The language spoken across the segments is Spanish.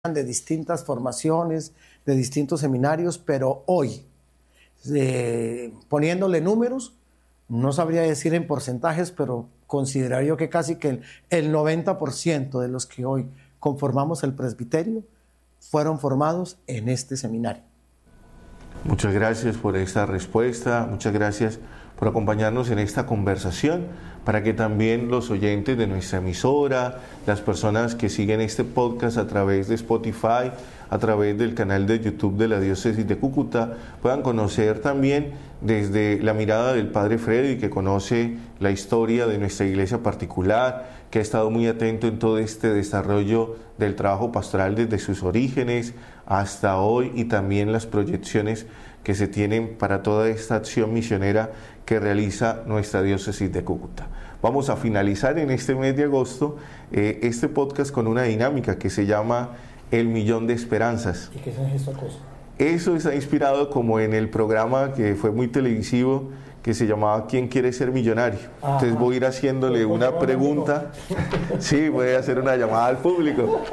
de distintas formaciones, de distintos seminarios, pero hoy, poniéndole números, no sabría decir en porcentajes, pero consideraría yo que casi que el 90% de los que hoy conformamos el presbiterio fueron formados en este seminario. Muchas gracias por esta respuesta, muchas gracias por acompañarnos en esta conversación, para que también los oyentes de nuestra emisora, las personas que siguen este podcast a través de Spotify, a través del canal de YouTube de la Diócesis de Cúcuta, puedan conocer también desde la mirada del Padre Freddy, que conoce la historia de nuestra iglesia particular, que ha estado muy atento en todo este desarrollo del trabajo pastoral desde sus orígenes hasta hoy, y también las proyecciones que se tienen para toda esta acción misionera que realiza nuestra Diócesis de Cúcuta. Vamos a finalizar en este mes de agosto este podcast con una dinámica que se llama El Millón de Esperanzas. ¿Y qué es esa cosa? Eso está inspirado como en el programa que fue muy televisivo, que se llamaba ¿Quién quiere ser millonario? Ajá. Entonces voy a ir haciéndole una pregunta. Sí, voy a hacer una llamada al público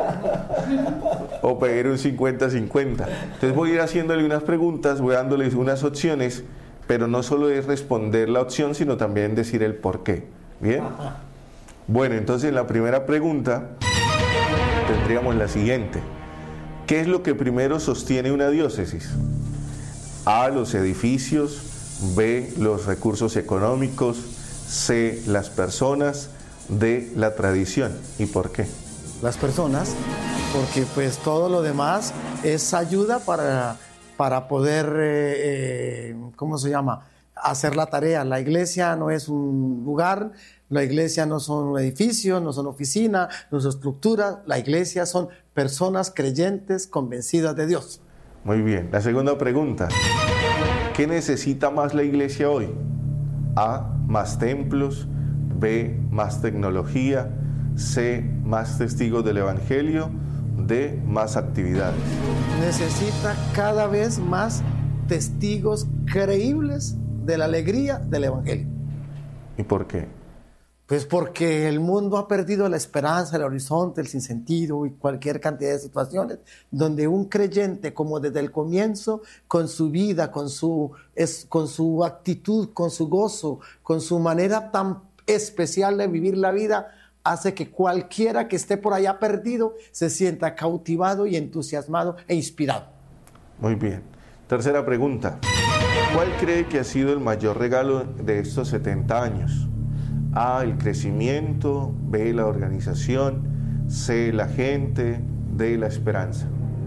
o pedir un 50-50. Entonces voy a ir haciéndole unas preguntas, voy dándoles unas opciones, pero no solo es responder la opción, sino también decir el por qué. ¿Bien? Ajá. Bueno, entonces la primera pregunta tendríamos la siguiente. ¿Qué es lo que primero sostiene una diócesis? A, los edificios; B, los recursos económicos; C, las personas; D, la tradición. ¿Y por qué? Las personas, porque pues todo lo demás es ayuda para poder, ¿cómo se llama?, hacer la tarea. La iglesia no es un lugar, la iglesia no son edificios, no son oficinas, no son estructuras. La iglesia son personas creyentes convencidas de Dios. Muy bien. La segunda pregunta. ¿Qué necesita más la iglesia hoy? A, más templos; B, más tecnología; C, más testigos del evangelio; D, más actividades. Necesita cada vez más testigos creíbles de la alegría del evangelio. ¿Y por qué? Pues porque el mundo ha perdido la esperanza, el horizonte, el sinsentido y cualquier cantidad de situaciones donde un creyente, como desde el comienzo, con su vida, con su actitud, con su gozo, con su manera tan especial de vivir la vida, hace que cualquiera que esté por allá perdido se sienta cautivado y entusiasmado e inspirado. Muy bien. Tercera pregunta. ¿Cuál cree que ha sido el mayor regalo de estos 70 años? A, el crecimiento; B, la organización; C, la gente; D, la esperanza.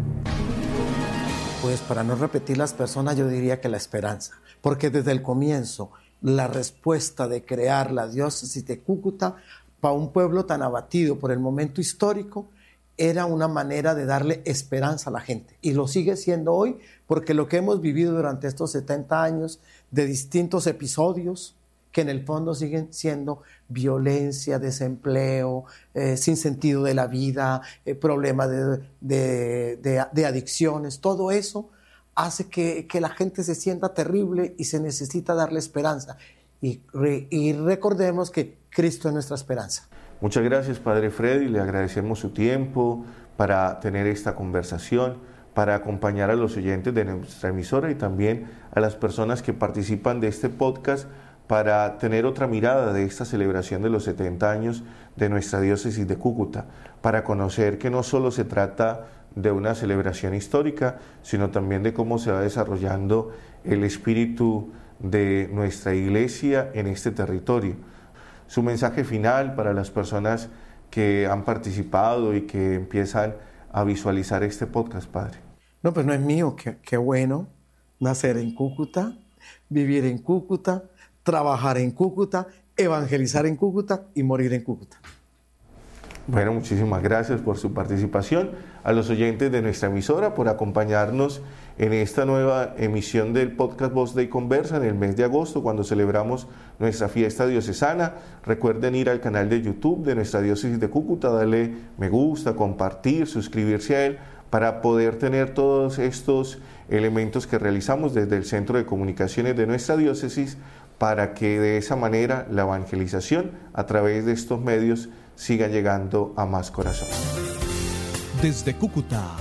Pues para no repetir las personas, yo diría que la esperanza, porque desde el comienzo la respuesta de crear la diócesis de Cúcuta para un pueblo tan abatido por el momento histórico era una manera de darle esperanza a la gente, y lo sigue siendo hoy, porque lo que hemos vivido durante estos 70 años de distintos episodios que en el fondo siguen siendo violencia, desempleo, sin sentido de la vida, problemas de adicciones, todo eso hace que la gente se sienta terrible y se necesita darle esperanza. Y recordemos que Cristo es nuestra esperanza. Muchas gracias, Padre Freddy. Le agradecemos su tiempo para tener esta conversación, para acompañar a los oyentes de nuestra emisora y también a las personas que participan de este podcast, para tener otra mirada de esta celebración de los 70 años de nuestra diócesis de Cúcuta, para conocer que no solo se trata de una celebración histórica, sino también de cómo se va desarrollando el espíritu de nuestra iglesia en este territorio. Su mensaje final para las personas que han participado y que empiezan a visualizar este podcast, Padre. No, pues no es mío, qué bueno nacer en Cúcuta, vivir en Cúcuta, trabajar en Cúcuta, evangelizar en Cúcuta y morir en Cúcuta. Bueno, muchísimas gracias por su participación, a los oyentes de nuestra emisora por acompañarnos en esta nueva emisión del podcast Voz Dei Conversa en el mes de agosto, cuando celebramos nuestra fiesta diocesana. Recuerden ir al canal de YouTube de nuestra diócesis de Cúcuta, darle me gusta, compartir, suscribirse a él, para poder tener todos estos elementos que realizamos desde el Centro de Comunicaciones de nuestra diócesis, para que de esa manera la evangelización a través de estos medios siga llegando a más corazones. Desde Cúcuta,